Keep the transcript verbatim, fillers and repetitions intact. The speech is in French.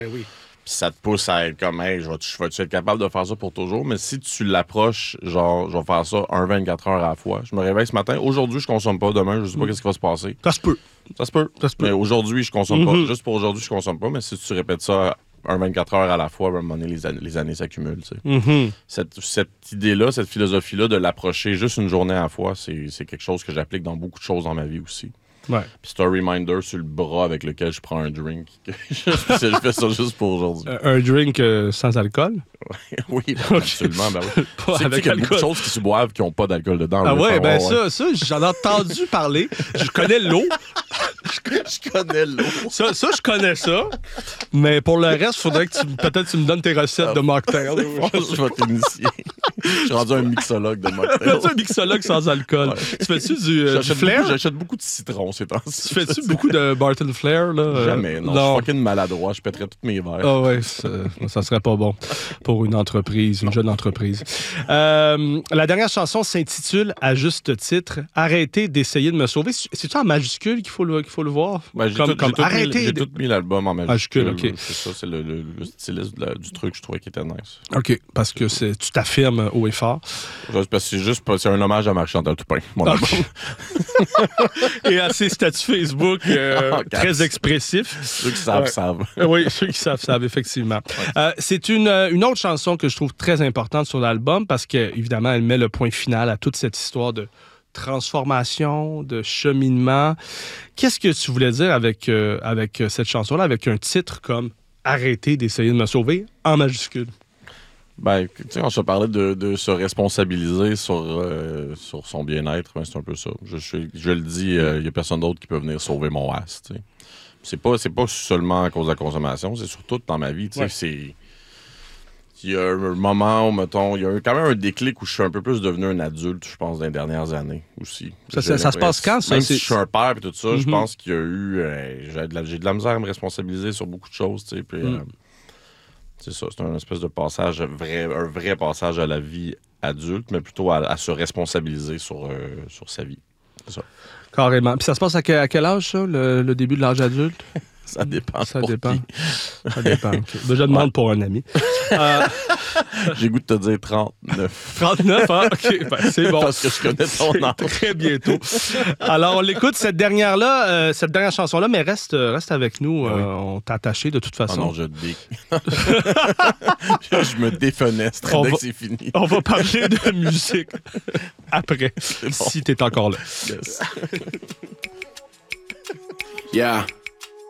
Ben oui. Puis ça te pousse à être comme, hey, je vais- je vais-tu être capable de faire ça pour toujours? Mais si tu l'approches, genre, je vais faire ça un vingt-quatre heures à la fois. Je me réveille ce matin. Aujourd'hui, je consomme pas. Demain, je sais pas Mm. qu'est-ce qui va se passer. Ça se peut. Ça se peut. Ça se peut. Mais aujourd'hui, je consomme Mm-hmm. pas. Juste pour aujourd'hui, je consomme pas. Mais si tu répètes ça un vingt-quatre heures à la fois, à un moment donné, les, an- les années s'accumulent. tu sais. Mm-hmm. Cette, cette idée-là, cette philosophie-là de l'approcher juste une journée à la fois, c'est, c'est quelque chose que j'applique dans beaucoup de choses dans ma vie aussi. Ouais. Puis c'est un reminder sur le bras avec lequel je prends un drink. que je, je fais ça juste pour aujourd'hui. Un drink euh, sans alcool? Oui, ben, absolument. Ben oui. Pas Tu sais avec qu'il y a beaucoup de alcool. choses qui se boivent qui n'ont pas d'alcool dedans. Ah là, ouais, enfin, ben ça, ça, j'en ai entendu parler. Je connais l'eau. Je connais l'eau. Ça, ça, je connais ça. Mais pour le reste, il faudrait que tu, peut-être tu me donnes tes recettes de mocktail. Je vais t'initier. Je suis rendu un mixologue de mocktail. Tu un mixologue sans alcool. Ouais. Tu fais-tu du, euh, du J'achète flair? beaucoup, j'achète beaucoup de citron ces temps-ci. Tu fais-tu beaucoup de Barton Flair? Là? Euh, Jamais, non. Je suis fucking maladroit. Je pèterais tous mes verres. Ah ouais, ça, ça serait pas bon pour une entreprise, une jeune entreprise. Euh, la dernière chanson s'intitule, à juste titre, « Arrêtez d'essayer de me sauver ». C'est-tu en majuscule qu'il faut le, qu'il faut le voir? Ben, j'ai comme tout, comme j'ai tout mis- arrêtez. j'ai de- tout mis l'album en majuscule. Majuscule, OK. C'est ça, c'est le, le, le styliste de la- du truc que je trouvais qui était nice. OK, parce que c'est, tu t'affirmes haut et fort. Juste parce que c'est juste pas- c'est un hommage à Marc-Chantal Toupin, mon OK. album. Et à ses statuts Facebook euh, En caps. très expressifs. Ceux qui savent, Ouais. savent. Euh, Oui, ceux qui savent, savent, effectivement. Euh, c'est une, euh, une autre chanson que je trouve très importante sur l'album parce qu'évidemment, elle met le point final à toute cette histoire de transformation, de cheminement. Qu'est-ce que tu voulais dire avec, euh, avec cette chanson-là, avec un titre comme « Arrêtez d'essayer de me sauver » en majuscule? Ben, tu sais, on se parlait de, de se responsabiliser sur, euh, sur son bien-être, ben, c'est un peu ça. Je, je, je le dis, il n'y a personne d'autre qui peut venir sauver mon as, tu sais. C'est pas, c'est pas seulement à cause de la consommation, c'est surtout dans ma vie, tu sais, Ouais. c'est... Il y a un moment où, mettons, il y a quand même un déclic où je suis un peu plus devenu un adulte, je pense, dans les dernières années aussi. Ça, J'ai ça- ça se passe quand, ça? Même C'est- si je suis un père et tout ça, je Mhm. pense qu'il y a eu... euh, j'ai, de la, j'ai de la misère à me responsabiliser sur beaucoup de choses, tu sais, puis... Mm. euh, c'est ça, c'est un espèce de passage, vrai, un vrai passage à la vie adulte, mais plutôt à, à se responsabiliser sur, euh, sur sa vie. C'est ça. Carrément. Puis ça se passe à quel, à quel âge, ça, le, le début de l'âge adulte? Ça dépend. Ça pour dépend. qui. Ça dépend. OK. Ben, je demande pour un ami. Euh, J'ai goût de te dire trente-neuf. trente-neuf, hein? OK, ben, c'est bon. Parce que je connais ton C'est âge. très bientôt. Alors, on l'écoute, cette dernière-là, euh, cette dernière chanson-là, mais reste, euh, reste avec nous. Ah oui. Euh, on t'a attaché de toute Ah façon. non, je dé... je me défenestre On dès va- que c'est fini. On va parler de musique après, bon. si t'es encore là. Yes. Yeah.